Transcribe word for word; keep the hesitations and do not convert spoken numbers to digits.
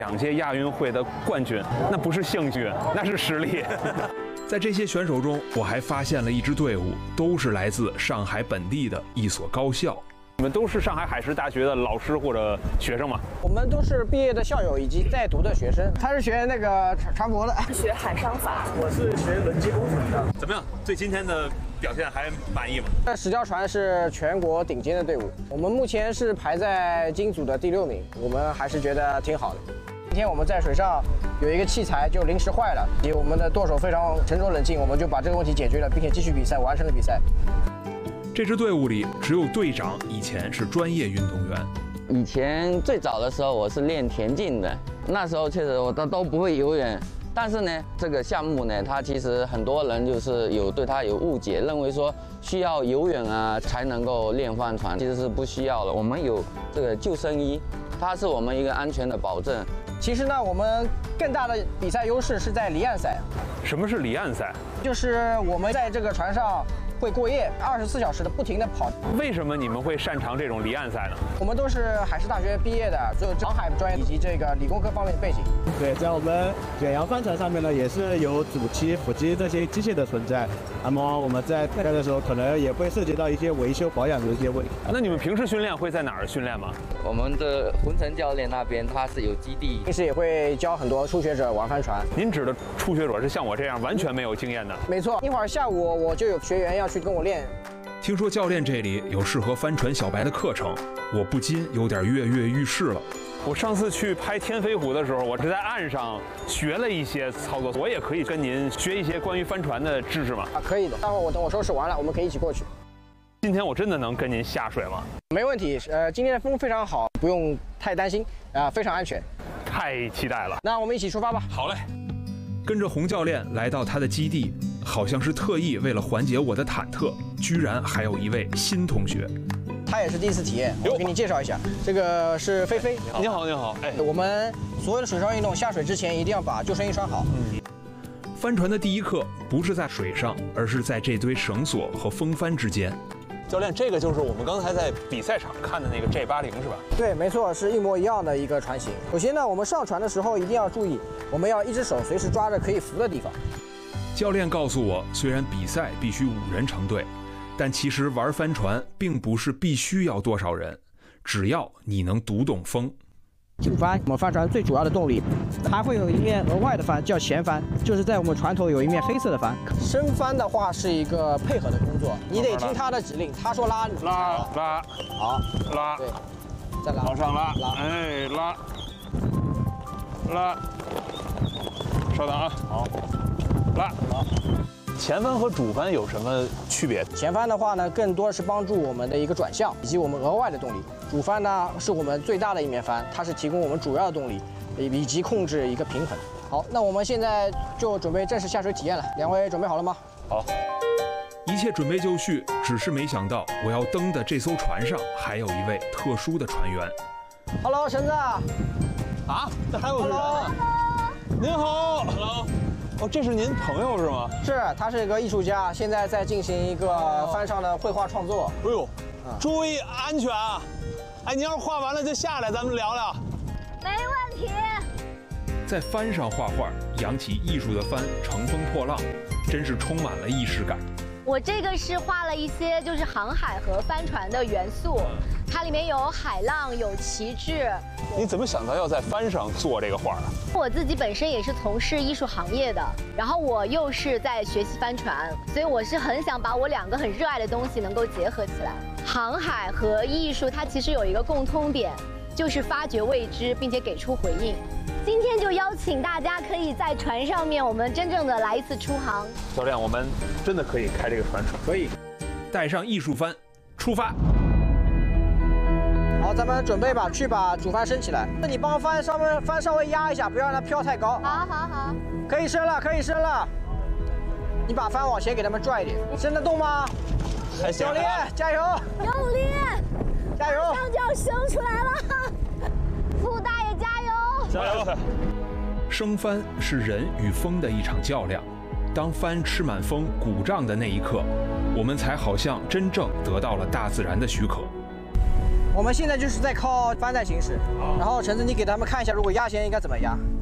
两届亚运会的冠军，那不是兴趣，那是实力。 在这些选手中，我还发现了一支队伍，都是来自上海本地的一所高校。 你们都是上海海事大学的老师或者学生吗？ 我们都是毕业的校友以及在读的学生。他是学那个船船舶的， 学海商法。 我是学轮机工程的。 怎么样？对今天的表现还满意吗？ 这石礁船是全国顶尖的队伍，我们目前是排在金组的第六名，我们还是觉得挺好的。今天我们在水上有一个器材就临时坏了，以我们的舵手非常沉着冷静，我们就把这个问题解决了，并且继续比赛，完成了比赛。 这支队伍里只有队长以前是专业运动员。 以前最早的时候我是练田径的，那时候确实我都都不会游泳。但是呢，这个项目呢，它其实很多人就是有对它有误解，认为说需要游泳啊才能够练帆船，其实是不需要的。我们有这个救生衣，它是我们一个安全的保证。 其实呢，我们更大的比赛优势是在离岸赛。 什么是离岸赛？ 就是我们在这个船上会过夜，二十四小时的不停的跑。 为什么你们会擅长这种离岸赛呢？ 我们都是海事大学毕业的，所有航海专业以及这个理工科方面的背景。 对，在我们远洋帆船上面呢，也是有主机、辅机这些机械的存在。那么我们在开的时候，可能也会涉及到一些维修保养的一些问题。 那你们平时训练会在哪儿训练吗？ 我们的浑成教练那边他是有基地， 平时也会教很多初学者玩帆船。 您指的初学者是像我这样完全没有经验的？ 没错，一会儿下午我就有学员要去跟我练。 听说教练这里有适合帆船小白的课程，我不禁有点跃跃欲试了。 我上次去拍天飞湖的时候，我是在岸上学了一些操作，我也可以跟您学一些关于帆船的知识吗？ 啊，可以的。待会儿我等我收拾完了，我们可以一起过去。 今天我真的能跟您下水吗？ 没问题，呃，今天的风非常好，不用太担心，啊、呃，非常安全。 太期待了， 那我们一起出发吧。 好嘞。 跟着洪教练来到他的基地，好像是特意为了缓解我的忐忑，居然还有一位新同学。 他也是第一次体验，我给你介绍一下，这个是菲菲。 你好，你好。哎， 我们所有的水上运动下水之前一定要把救生衣穿好。 嗯。帆船的第一课不是在水上，而是在这堆绳索和风帆之间。 教练，这个就是我们刚才在比赛场看的那个 J 八十是吧？ 对，没错，是一模一样的一个船型。首先呢，我们上船的时候一定要注意，我们要一只手随时抓着可以扶的地方。 教练告诉我，虽然比赛必须五人成队，但其实玩帆船并不是必须要多少人，只要你能读懂风。 主帆，我们帆船最主要的动力，还会有一面额外的帆叫前帆，就是在我们船头有一面黑色的帆。升帆的话是一个配合的工作，你得听他的指令，他说拉你拉拉， 好拉， 对，再拉， 往上拉， 拉， 哎拉，拉，稍等啊，好，拉，好。前帆和主帆有什么区别？ 前帆的话呢，更多是帮助我们的一个转向以及我们额外的动力。主帆呢是我们最大的一面帆，它是提供我们主要的动力，以及控制一个平衡。好，那我们现在就准备正式下水体验了。两位准备好了吗？ 好， 一切准备就绪，只是没想到我要登的这艘船上还有一位特殊的船员。 Hello， 橙子。 啊，这还有人啊！您好 ，Hello。哦，这是您朋友是吗？ 是，他是一个艺术家，现在在进行一个帆上的绘画创作。 哎呦，注意安全啊！哎，您要是画完了就下来，咱们聊聊。 没问题。 在帆上画画，扬起艺术的帆乘风破浪，真是充满了仪式感。 我这个是画了一些就是航海和帆船的元素，它里面有海浪，有旗帜。 你怎么想到要在帆上做这个画啊？ 我自己本身也是从事艺术行业的，然后我又是在学习帆船，所以我是很想把我两个很热爱的东西能够结合起来。航海和艺术它其实有一个共通点，就是发掘未知并且给出回应。今天就邀请大家可以在船上面，我们真正的来一次出航。 教练，我们真的可以开这个船？ 可以， 带上艺术帆，出发。 好，咱们准备吧，去把主帆升起来。那你帮帆稍微帆稍微压一下，不要让它飘太高。 好，好，好。 可以升了，可以升了。你把帆往前给他们拽一点，升得动吗？ 还行。 教练，加油！ 用力！ 加油！ 马上就要升出来了。傅大爷加油！ 加油！ 升帆是人与风的一场较量，当帆吃满风鼓胀的那一刻，我们才好像真正得到了大自然的许可。 我们现在就是在靠帆在行驶，然后橙子你给他们看一下，如果压线应该怎么压。